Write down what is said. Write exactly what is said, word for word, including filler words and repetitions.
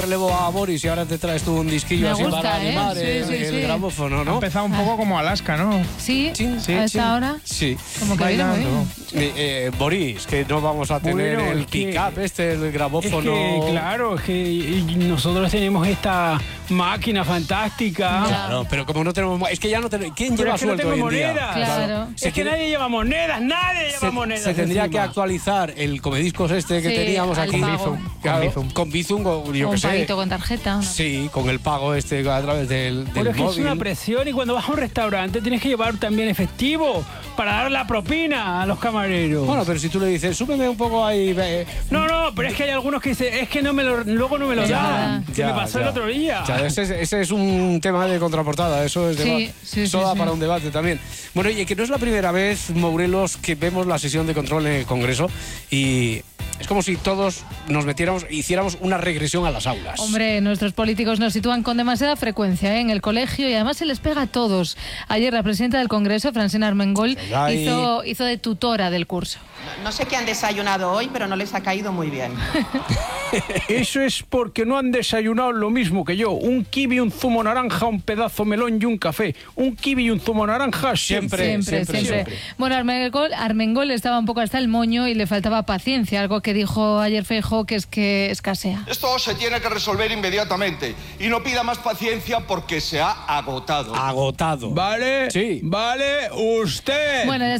relevo a Boris y ahora te traes tú un disquillo Me así gusta, para ¿eh? animar Sí, el, sí, el sí. gramófono, Ha ¿no? empezado un poco como Alaska, ¿no? Sí, Chin, a esta sí. hora. Sí. Como que viene muy Bailando. bien. Eh, eh, Boris, que no vamos a tener Bueno, el es que- pick-up este, el Es gramófono. que, claro, es que y nosotros tenemos esta máquina fantástica. Claro, pero como no tenemos... mo- Es que ya no tenemos... ¿Quién Pero lleva es que no suelto hoy tengo en día? monedas. Claro. Se Es que tiene- nadie lleva monedas, nadie lleva Se, monedas. se tendría encima. que actualizar el comediscos este que Sí, teníamos al aquí. pago. Claro, Con Bizum. con Bizum, o yo O qué un sé. paguito con tarjeta. ¿no? Sí, con el pago este a través del, del Pero es que es móvil. una presión y cuando vas a un restaurante tienes que llevar también efectivo para dar la propina a los camareros. Bueno, pero si tú le dices, súbeme un poco ahí... ve- no, no, pero es que hay algunos que dicen, es que no me lo, luego no me lo Es dan. verdad. Que Ya, me pasó ya. el otro día. Ya, ese, es- ese es un tema de contraportada, eso es Sí, deba- sí, eso sí, da sí. para un debate también. Bueno, y que no es la primera vez, Morelos, que vemos la sesión de control en el Congreso y es como si todos nos metiéramos, hiciéramos una regresión a las aulas. Hombre, nuestros políticos nos sitúan con demasiada frecuencia ¿eh? en el colegio y además se les pega a todos. Ayer la presidenta del Congreso, Francina Armengol, Ay. hizo, hizo de tutora del curso. No sé qué han desayunado hoy, pero no les ha caído muy bien. Eso es porque no han desayunado lo mismo que yo. Un kiwi, un zumo naranja, un pedazo melón y un café. Un kiwi y un zumo naranja siempre. Siempre. Siempre, siempre. siempre. Bueno, Armengol, Armengol estaba un poco hasta el moño y le faltaba paciencia, algo que dijo ayer Feijóo que es que escasea. Esto se tiene que resolver inmediatamente y no pida más paciencia porque se ha agotado. Agotado. ¿Vale? Sí. ¿Vale? Usted. Bueno,